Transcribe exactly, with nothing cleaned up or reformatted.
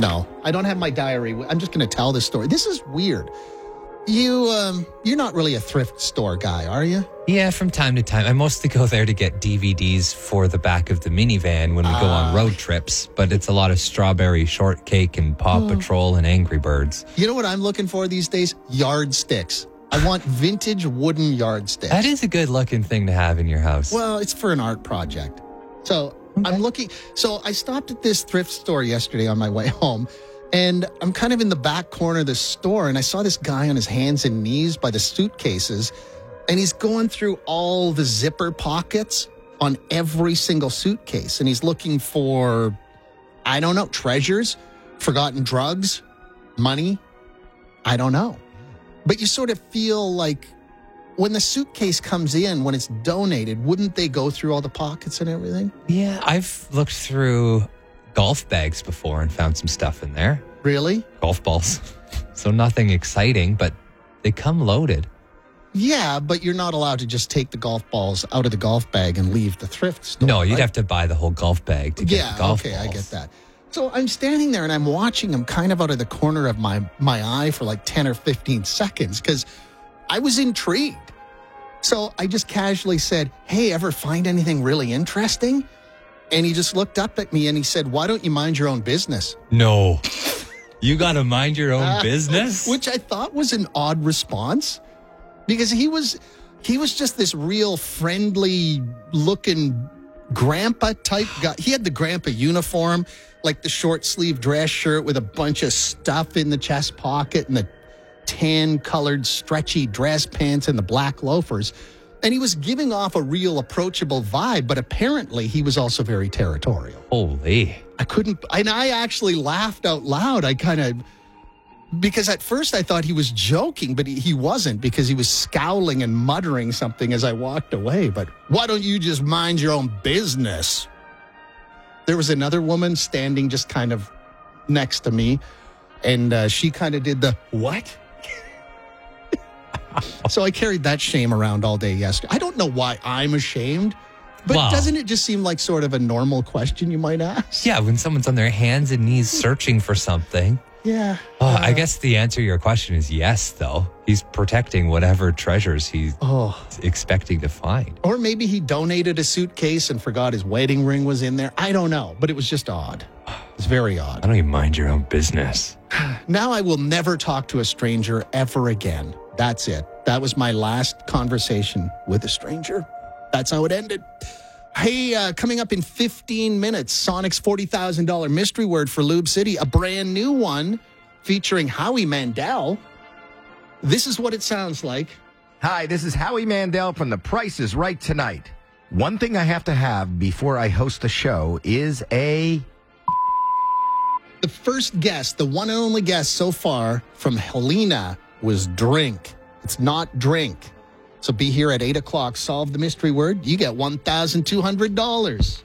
No, I don't have my diary. I'm just going to tell this story. This is weird. You, um, you're not really a thrift store guy, are you? Yeah, from time to time. I mostly go there to get D V Ds for the back of the minivan when we uh, go on road trips. But it's a lot of Strawberry Shortcake and Paw oh. Patrol and Angry Birds. You know what I'm looking for these days? Yardsticks. I want vintage wooden yardsticks. That is a good looking thing to have in your house. Well, it's for an art project. So okay. I'm looking. So I stopped at this thrift store yesterday on my way home. And I'm kind of in the back corner of the store, and I saw this guy on his hands and knees by the suitcases, and he's going through all the zipper pockets on every single suitcase, and he's looking for, I don't know, treasures, forgotten drugs, money. I don't know. But you sort of feel like when the suitcase comes in, when it's donated, wouldn't they go through all the pockets and everything? Yeah, I've looked through golf bags before and found some stuff in there. Really? Golf balls. So nothing exciting, but they come loaded. Yeah, but you're not allowed to just take the golf balls out of the golf bag and leave the thrift store. No, you'd right? have to buy the whole golf bag to get yeah, the golf okay, balls. I get that. So I'm standing there and I'm watching him kind of out of the corner of my, my eye for like ten or fifteen seconds because I was intrigued. So I just casually said, hey, ever find anything really interesting? And he just looked up at me and he said, why don't you mind your own business? No. You got to mind your own uh, business? Which I thought was an odd response because he was he was just this real friendly looking grandpa type guy. He had the grandpa uniform, like the short sleeve dress shirt with a bunch of stuff in the chest pocket and the tan colored stretchy dress pants and the black loafers. And he was giving off a real approachable vibe, but apparently he was also very territorial. Holy. I couldn't, and I actually laughed out loud. I kind of, because at first I thought he was joking, but he, he wasn't because he was scowling and muttering something as I walked away. But why don't you just mind your own business? There was another woman standing just kind of next to me, and uh, she kind of did the, what? So I carried that shame around all day yesterday. I don't know why I'm ashamed, but wow. Doesn't it just seem like sort of a normal question you might ask? Yeah, when someone's on their hands and knees searching for something. Yeah. Oh, uh, I guess the answer to your question is yes, though. He's protecting whatever treasures he's oh. expecting to find. Or maybe he donated a suitcase and forgot his wedding ring was in there. I don't know, but it was just odd. It's very odd. I don't even mind your own business. Now I will never talk to a stranger ever again. That's it. That was my last conversation with a stranger. That's how it ended. Hey, uh, coming up in fifteen minutes, Sonic's forty thousand dollars mystery word for Lube City, a brand new one featuring Howie Mandel. This is what it sounds like. Hi, this is Howie Mandel from The Price is Right Tonight. One thing I have to have before I host a show is a... The first guest, the one and only guest so far from Helena was drink. It's not drink. So be here at eight o'clock. Solve the mystery word. You get one thousand two hundred dollars.